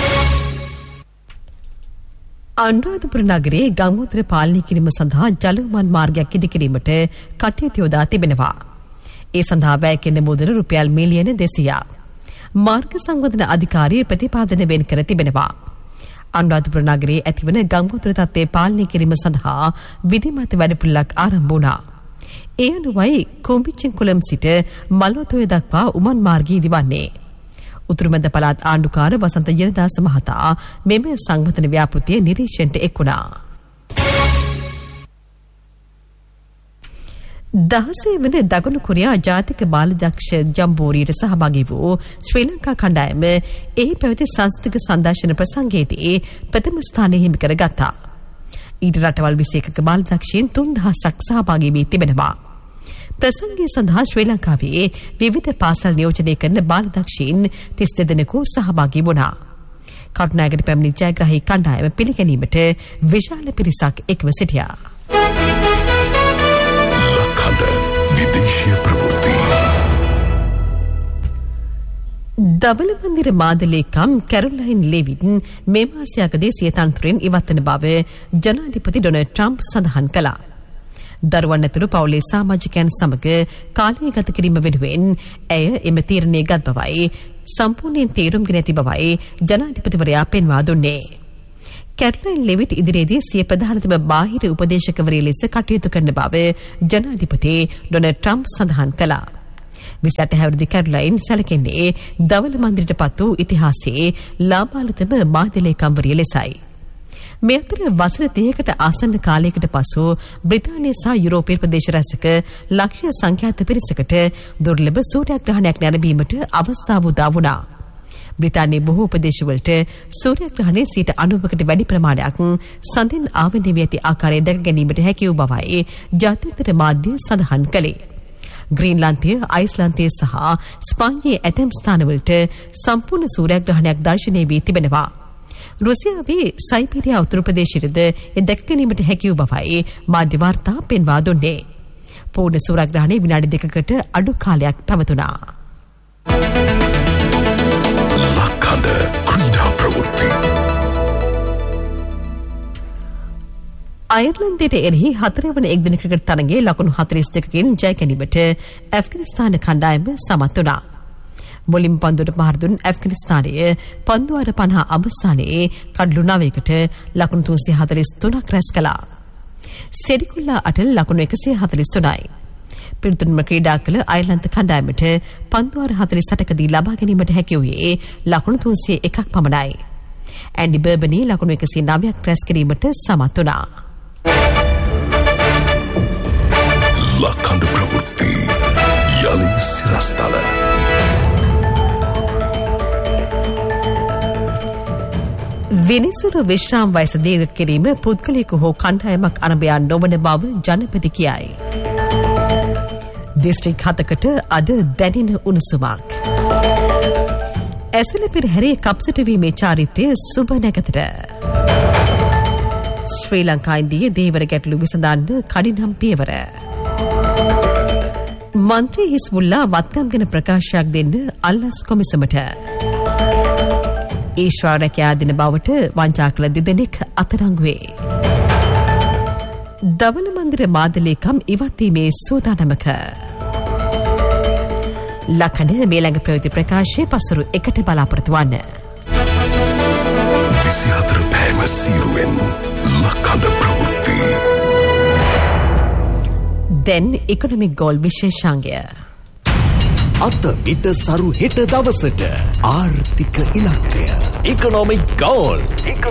අනුරාධපුර නගරයේ ගංගෝත්‍ර පාලනය කිරීම සඳහා ජලවිමාන මාර්ගයක් ඉදිකිරීමට කටයුතු යොදා තිබෙනවා. ඒ සඳහා වැය කෙරෙන මුදල රුපියල් මිලියන 200ක්. මාර්ග සංවර්ධන අධිකාරිය ප්‍රතිපාදන වෙන් කර තිබෙනවා. අනුරාධපුර නගරයේ ඇතිවන ගංගෝත්‍ර තත්ත්වය පාලනය කිරීම සඳහා විධිමත් වැඩපිළිවෙලක් ආරම්භ වුණා. ඒ අනුවයි කොම්බිච්චින්කුලම් සිට මල්වතොය දක්වා උමන් මාර්ගය ඉදිවන්නේ. උතුරුමැද පළාත් ආණ්ඩුකාර වසන්ත ජනදාස මහතා මෙම සංවර්ධන ව්‍යාපෘතිය නිරීක්ෂණයට එක් වුණා. 16 වන දකුණු කොරියා ජාතික බාලදක්ෂ ජම්බෝරියට සහභාගී වූ ශ්‍රී ලංකා කණ්ඩායම එහි පැවති සංස්කෘතික සංදර්ශන ප්‍රසංගයේදී ප්‍රථම ස්ථානය හිමි කරගත්තා. ඊට රටවල් 21ක බාලදක්ෂයන් 3000ක් සහභාගී වී තිබෙනවා. ප්‍රසංගය සඳහා ශ්‍රී ලංකාවේ විවිධ පාසල් නියෝජනය කරන බාලදක්ෂයන් 32 දෙනෙකු සහභාගී වුණා. කරුණායකට පැමිණි ජයග්‍රාහී කණ්ඩායම පිළිගැනීමට විශාල පිරිසක් එක්ව සිටියා. ලක්හඬ විදේශීය ප්‍රවෘත්ති. දබල මන්දිර මාදලේකම් කැරොලයින් ලෙවින් මේ මාසයකදී සිය තනතුරෙන් ඉවත් වන බව ජනාධිපති ඩොනල්ඩ් ට්‍රම්ප් සඳහන් කළා. දරුවන් ඇතුළු පවුලේ සමාජිකයන් සමග කාලය ගත කිරීම වෙනුවෙන් ඇය එම තීරණය ගත් බවයි සම්පූර්ණයෙන් තේරුම්ගෙන ඇති බවයි ජනාධිපතිවරයා පෙන්වා දුන්නේ. කැරොලයින් ලෙවිට් ඉදිරියේදී සිය ප්‍රධානතම බාහිර උපදේශකවරිය ලෙස කටයුතු කරන බව ජනාධිපති ඩොනල්ඩ් ට්‍රම්ප් සඳහන් කළා. 28 හැවිරිදි කැරොලයින් සැලකෙන්නේ දවල මන්දිරයට පත් වූ ඉතිහාසයේ ලාබාලතම මාධ්‍යලේකම්වරිය ලෙසයි. මේ අතර වසර 30කට ආසන්න කාලයකට පසු බ්‍රිතාන්‍ය සහ යුරෝපීය ප්‍රදේශ රැසක ලක්ෂ්‍ය සංඛ්‍යාත පිරිසකට දුර්ලභ සූර්යග්‍රහණයක් නැරඹීමට අවස්ථාව උදා වුණා. බ්‍රිතාන්‍යයේ බොහෝ ප්‍රදේශවලට සූර්යග්‍රහණයේ 90%කට වැඩි ප්‍රමාණයක් සඳින් ආවරණය වී ඇති ආකාරය දැක ගැනීමට හැකි වූ බවයි ජාත්‍යන්තර මාධ්‍ය සඳහන් කළේ. ග්‍රීන්ලන්තය, අයිස්ලන්තය සහ ස්පාඤ්ඤයේ ඇතැම් ස්ථානවලට සම්පූර්ණ සූර්යග්‍රහණයක් දර්ශනය වී තිබෙනවා. රුසියාවේ සයිබීරියා උතුරු ප්‍රදේශයේද දැක ගැනීමට හැකි වූ බවයි මාධ්‍ය වාර්තා පෙන්වා දුන්නේ. පූර්ණ සූර්යග්‍රහණය විනාඩි 2කට අඩු කාලයක් පැවතුණා. ලක්කඩ ක්‍රීඩා ප්‍රවෘත්ති. අයර්ලන්තයට එරෙහි 4 වන එක්දින ක්‍රිකට් තරගයේ ලකුණු 42කින් ජය ගැනීමට ඇෆ්ගනිස්තාන කණ්ඩායම සමත් වුණා. මුලින් පන්දුවට පහර දුන් ඇෆ්ගනිස්තානය පන්දු අර 50 අවසානයේ කඩලු 9කට ලකුණු 343ක් රැස් කළා. සෙඩිකුල්ලා අටල් ලකුණු 143යි. පිරිතුරුම ක්‍රීඩා කළ අයර්ලන්ත කණ්ඩායමට පන්දු අර 48කදී ලබා ගැනීමට හැකි වූයේ ලකුණු 301ක් පමණයි. ඇන්ඩි බර්බනි ලකුණු 109ක් රැස් කිරීමට සමත් වුණා. ලක්කඩ ප්‍රවෘත්ති යලි සිරස්තල. වෙනිසුරු විශ්‍රාම වයස දීර්ඝ කිරීම පුද්ගලයෙකු හෝ කණ්ඩායමක් අරඹයා නොවන බව ජනපති කියයි. දිස්ත්‍රික් 7කට අද දැනෙන උණුසුමක්. ඇසළ පෙරහැරේ කප්සිට වීමේ චාරිත්‍රය සුබ නැකතට. ශ්‍රී ලංකා ඉන්දිය දේවර ගැටලු විසඳන්න කඩිනම් පියවර. මන්ත්‍රී හිස්බුල්ලා වත්කම් ගැන ප්‍රකාශයක් දෙන්න අල්ලස් කොමිසමට. ඊශ්වරකයා දින බවට වංචා කළ දෙදෙනෙක් අත්අඩංගුවේ. දවන මන්දිර මාදලේකම් ඉවත්වීමේ සූදානමක. ලක්කඩ මේ ළඟ ප්‍රවෘත්ති ප්‍රකාශයේ පසුරු 1ට බලාපොරොත්තු වන්න. 24 පෑම සීරුවෙන් ලක්කඩ ප්‍රවෘත්ති. දැන් ඉකොනොමික් ගෝල් විශේෂාංගය. අත පිට සරු හෙට දවසට ආර්ථික ඉලක්කය ඉකොනොමික් ගෝල්.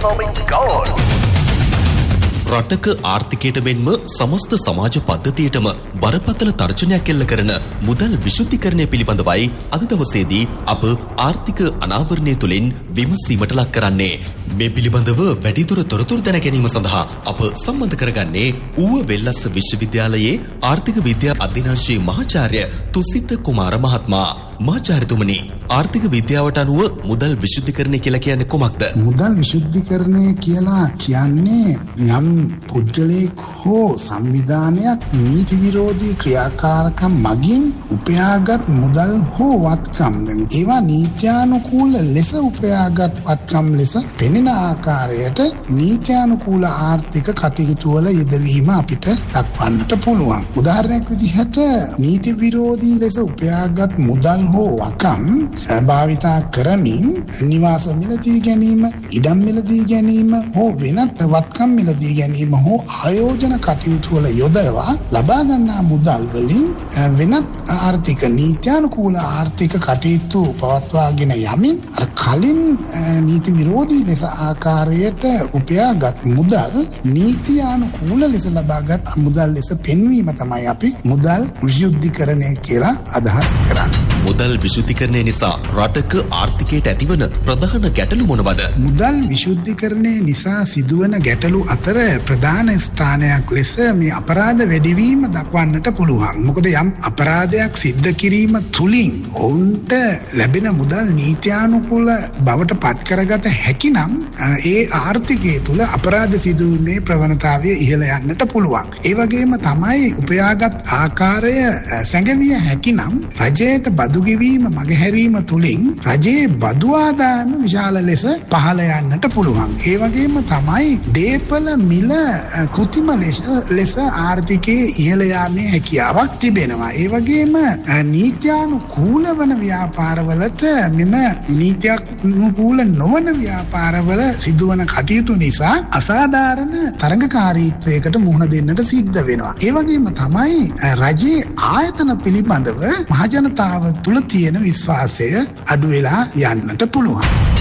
රටක ආර්ථිකයට මෙන්ම සමස්ත සමාජ පද්ධතියටම බරපතල තර්ජනයක් එල්ල කරන මුදල් විශුද්ධිකරණය පිළිබඳවයි අද දවසේදී අප ආර්ථික අනාවරණය තුළින් විමසීමට ලක් කරන්නේ. මේ පිළිබඳව වැඩිදුර තොරතුරු දැන ගැනීම සඳහා අප සම්බන්ධ කරගන්නේ ඌව වෙල්ලස්ස විශ්වවිද්‍යාලයේ ආර්ථික විද්‍යා අධ්‍යනාංශයේ මහාචාර්ය තුසිත කුමාර මහත්මයා. මහාචාර්යතුමනි, ආර්ථික විද්‍යාවට අනුව මුදල් විශුද්ධිකරණය කියලා කියන්නේ කොමක්ද? මුදල් විශුද්ධිකරණය කියලා කියන්නේ යම් පුද්ගලයෙක් හෝ සංවිධානයක් නීති විරෝධී ක්‍රියාකාරකම් මගින් උපයාගත් මුදල් හෝ වත්කම්. ඒවා නීත්‍යානුකූල ලෙස උපයාගත් වත්කම් ලෙස පෙනෙන ආකාරයට නීත්‍යානුකූල ආර්ථික කටයුතු වල යෙදවීම අපිට දක්වන්නට පුළුවන්. උදාහරණයක් විදිහට නීති විරෝධී ලෙස උපයාගත් මුදල් හෝ වත්කම් භාවිතා කරමින් නිවාස මිලදී ගැනීම, ඉඩම් මිලදී ගැනීම හෝ වෙනත් වත්කම් මිලදී ගැනීම හෝ ආයෝජන කටයුතු වල යොදවා ලබා ගන්නා මුදල් වලින් වෙනත් ආර්ථික නීත්‍යානුකූල ආර්ථික කටයුතු පවත්වාගෙන යමින් අර කලින් නීති විරෝධී ලෙස ආකාරයට උපයාගත් මුදල් නීත්‍යානුකූල ලෙස ලබාගත් මුදල් ලෙස පෙන්වීම තමයි අපි මුදල් විශුද්ධිකරණය කියලා අදහස් කරන්නේ. මුදල් විශුද්ධිකරණය නිසා රටක ආර්ථිකයට ඇතිවන ප්‍රධාන ගැටලු මොනවද? මුදල් විශුද්ධිකරණය නිසා සිදුවන ගැටලු අතර ප්‍රධාන ස්ථානයක් ලෙස මේ අපරාධ වැඩිවීම දක්වන්නට පුළුවන්. මොකද යම් අපරාධයක් සිද්ධ කිරීම තුලින් ඔවුන්ට ලැබෙන මුදල් නීත්‍යානුකූල බවට පත් කරගත හැකි නම් ඒ ආර්ථිකය තුල අපරාධ සිදුවීමේ ප්‍රවණතාවය ඉහළ යන්නට පුළුවන්. ඒ වගේම තමයි උපයාගත් ආකාරය සැඟවිය හැකි නම් රජයට බදු ගෙවීම මගහැරීම තුලින් රජයේ බදු ආදායම විශාල ලෙස පහළ යන්නට පුළුවන්. ඒ වගේම තමයි දේපල මිල කෘතිම ලෙස ආර්ථිකයේ ඉහළ යාමේ හැකියාවක් තිබෙනවා. ඒ වගේම නීත්‍යානුකූල වන ව්‍යාපාරවලට මෙම නීත්‍යානුකූල නොවන ව්‍යාපාරවල සිදුවන කටයුතු නිසා අසාධාරණ තරඟකාරීත්වයකට මුහුණ දෙන්නට සිද්ධ වෙනවා. ඒ වගේම තමයි රජයේ ආයතන පිළිබඳව මහජනතාව තුළ තියෙන විශ්වාසය අඩු වෙලා යන්නට පුළුවන්.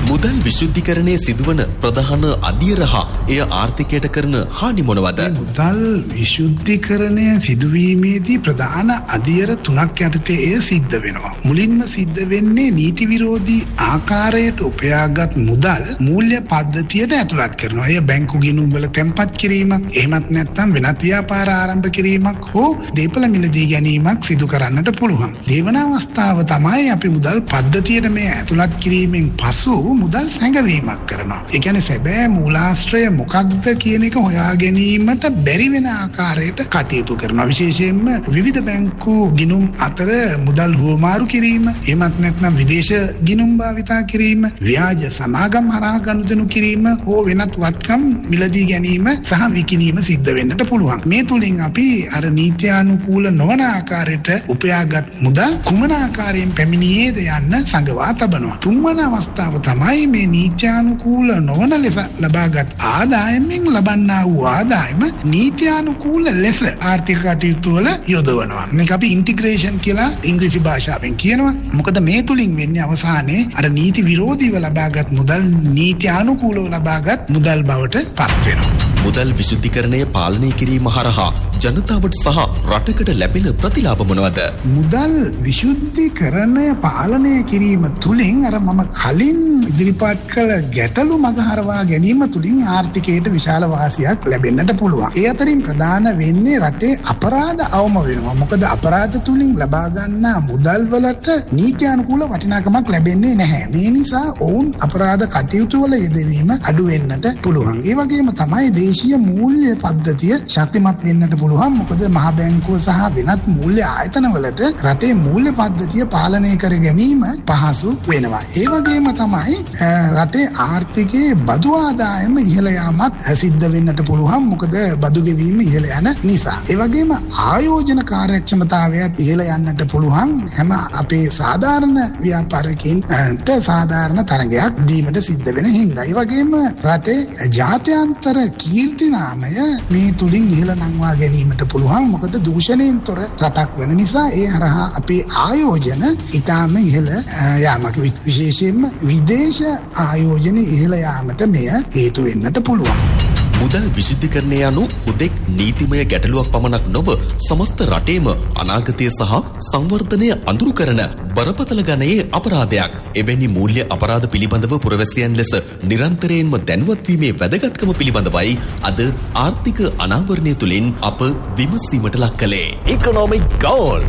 මුදල් විශුද්ධිකරණය සිදුවන ප්‍රධාන අදියර හා එය ආර්ථිකයට කරන හානි මොනවද? මුදල් විශුද්ධිකරණය සිදුවීමේදී ප්‍රධාන අදියර 3ක් යටතේ එය සිද්ධ වෙනවා. මුලින්ම සිද්ධ වෙන්නේ නීති විරෝධී ආකාරයට උපයාගත් මුදල් මූල්‍ය පද්ධතියට ඇතුළත් කරනවා. එය බැංකු ගිණුම් වල තැන්පත් කිරීමක්, එහෙමත් නැත්නම් වෙනත් ව්‍යාපාර ආරම්භ කිරීමක් හෝ දේපල මිලදී ගැනීමක් සිදු කරන්නට පුළුවන්. දෙවන අවස්ථාව තමයි අපි මුදල් පද්ධතියට මේ ඇතුළත් කිරීමෙන් පසු මුදල් සැඟවීමක් කරනවා. ඒ කියන්නේ සැබෑ මූලාශ්‍රය මොකක්ද කියන එක හොයා ගැනීමට බැරි වෙන ආකාරයට කටයුතු කරනවා. විශේෂයෙන්ම විවිධ බැංකු ගිණුම් අතර මුදල් හුවමාරු කිරීම, එහෙමත් නැත්නම් විදේශ ගිණුම් භාවිතා කිරීම, ව්‍යාජ සමාගම් හරහා ගනුදෙනු කිරීම හෝ වෙනත් වත්කම් මිලදී ගැනීම සහ විකිණීම සිද්ධ වෙන්නට පුළුවන්. මේ තුලින් අපි අර නීත්‍යානුකූල නොවන ආකාරයට උපයාගත් මුදල් කුමන ආකාරයෙන් පැමිණියේද යන්න සංගවා තබනවා. තුන්වන අවස්ථාව තමයි මේ නීත්‍යානුකූල නොවන ලෙස ලබාගත් ආදායමෙන් ලබන්නා වූ ආදායම නීත්‍යානුකූල ලෙස ආර්ථික කටයුතු වල යොදවනවා. මේක අපි ඉන්ටිග්‍රේෂන් කියලා ඉංග්‍රීසි භාෂාවෙන් කියනවා. මොකද මේ තුලින් වෙන්නේ අවසානයේ අර නීති විරෝධීව ලබාගත් මුදල් නීත්‍යානුකූලව ලබාගත් මුදල් බවට පත් වෙනවා. මුදල් විශුද්ධිකරණය පාලනය කිරීම හරහා ජනතාවට සහ රටකට ලැබෙන ප්‍රතිලාභ මොනවද? මුදල් විශුද්ධිකරණය පාලනය කිරීම තුලින් අර මම කලින් ඉදිරිපත් කළ ගැටලු මගහරවා ගැනීම තුලින් ආර්ථිකයට විශාල වාසියක් ලැබෙන්නට පුළුවන්. ඒ අතරින් ප්‍රධාන වෙන්නේ රටේ අපරාධ අවම වෙනවා. මොකද අපරාධ තුලින් ලබා ගන්නා මුදල් වලට නීත්‍යානුකූල වටිනාකමක් ලැබෙන්නේ නැහැ. මේ නිසා ඔවුන් අපරාධ කටයුතු වල යෙදවීම අඩු වෙන්නට පුළුවන්. ඒ වගේම තමයි දේශීය මූල්‍ය පද්ධතිය ශක්තිමත් වෙන්නට පුළුවන්. මොකද මහ බැංකුව සහ වෙනත් මූල්‍ය ආයතන වලට රටේ මූල්‍ය පද්ධතිය පාලනය කර ගැනීම පහසු වෙනවා. ඒ වගේම තමයි රටේ ආර්ථිකයේ බදු ආදායම ඉහළ යාමත් සිද්ධ වෙන්නට පුළුවන්. මොකද බදු ගෙවීම ඉහළ යන නිසා. ඒ වගේම ආයෝජන කාර්යක්ෂමතාවයත් ඉහළ යන්නට පුළුවන්. හැම අපේ සාධාරණ ව්‍යාපාරිකයින්ට සාධාරණ තරගයක් දීමට සිද්ධ වෙන හින්දා. ඒ වගේම රටේ ජාත්‍යන්තර කීර්ති නාමය මේ තුලින් ඉහළ නංවා ගැනීමට පුළුවන්. මොකද දූෂණයෙන් තොර රටක් වෙන නිසා ඒ හරහා අපේ ආයෝජන ඉතාම ඉහළ යාමක්, විශේෂයෙන්ම විදේශ ආයෝජන ඉහළ යාමට මෙය හේතු වෙන්නට පුළුවන්. මුදල් විශුද්ධිකරණය යනු හුදෙක් නීතිමය ගැටලුවක් පමණක් නොව සමස්ත රටේම අනාගතය සහ සංවර්ධනය අඳුරු කරන බරපතල ගණයේ අපරාධයක්. එවැනි මූල්‍ය අපරාධ පිළිබඳව පුරවැසියන් ලෙස නිරන්තරයෙන්ම දැනුවත්වීමේ වැදගත්කම පිළිබඳවයි අද ආර්ථික අනාවරණය තුළින් අප විමසීමට ලක් කළේ. Economic goal.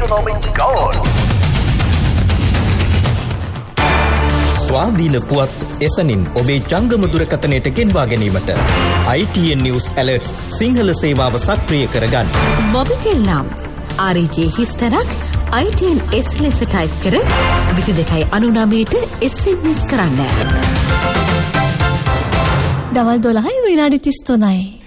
ස්වාධීන පුවත් එසනින් ඔබේ ජංගම දුරකථනයට ගෙන්වා ගැනීමට ITN News Alerts සිංහල සේවාව සක්‍රිය කරගන්න. මොබිටෙල් නම් RJ හිස්තරක් ITN S ලෙස ටයිප් කර 2299ට SMS කරන්න. දවල් 12 විනාඩි 33යි.